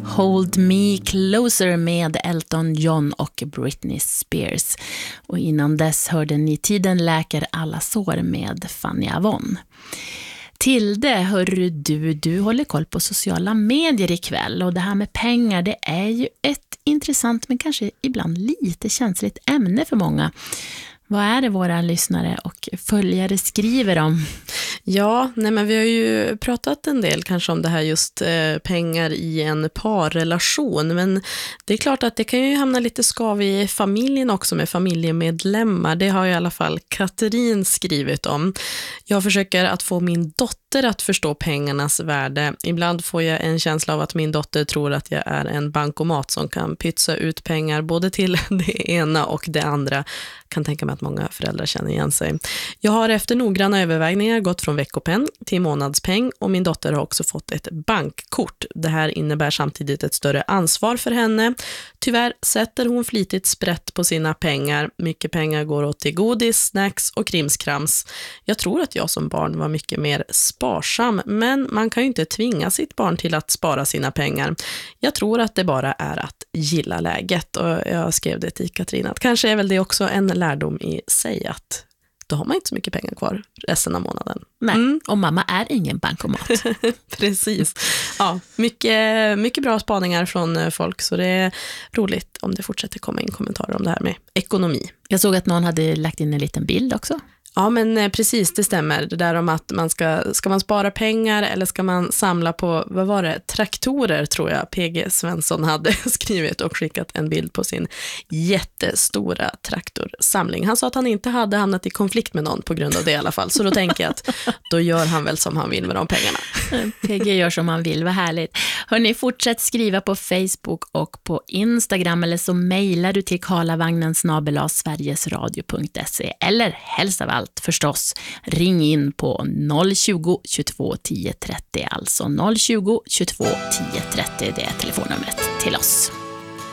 Hold Me Closer med Elton John och Britney Spears. Och innan dess hörde ni Tiden läker alla sår med Fanny Avon. Tilde, hörru du håller koll på sociala medier ikväll, och det här med pengar, det är ju ett intressant men kanske ibland lite känsligt ämne för många. Vad är det våra lyssnare och följare skriver om? Ja, men vi har ju pratat en del kanske om det här just pengar i en parrelation, men det är klart att det kan ju hamna lite skav i familjen också med familjemedlemmar. Det har i alla fall Katrin skrivit om. Jag försöker att få min dotter att förstå pengarnas värde. Ibland får jag en känsla av att min dotter tror att jag är en bankomat som kan pytsa ut pengar både till det ena och det andra. Kan tänka mig att många föräldrar känner igen sig. Jag har efter noggranna övervägningar gått från veckopenn till månadspeng, och min dotter har också fått ett bankkort. Det här innebär samtidigt ett större ansvar för henne. Tyvärr sätter hon flitigt sprätt på sina pengar. Mycket pengar går åt till godis, snacks och krimskrams. Jag tror att jag som barn var mycket mer sparsam, men man kan ju inte tvinga sitt barn till att spara sina pengar. Jag tror att det bara är att gilla läget, och jag skrev det till Katrin att kanske är väl det också en lärdom i sig, att då har man inte så mycket pengar kvar resten av månaden. Nej, och mamma är ingen bankomat. Precis. Ja, mycket bra spaningar från folk, så det är roligt om det fortsätter komma in kommentarer om det här med ekonomi. Jag såg att någon hade lagt in en liten bild också. Ja, men precis, det stämmer. Det där om att man ska man spara pengar eller ska man samla på, vad var det, traktorer tror jag PG Svensson hade skrivit och skickat en bild på sin jättestora traktorsamling. Han sa att han inte hade hamnat i konflikt med någon på grund av det i alla fall, så då tänker jag att då gör han väl som han vill med de pengarna. PG gör som han vill, vad härligt. Hörrni, fortsätt skriva på Facebook och på Instagram, eller så mejlar du till karlavagnen@sverigesradio.se, eller helst av allt förstås, ring in på 020 22 10 30, alltså 020 22 10 30, det är telefonnumret till oss.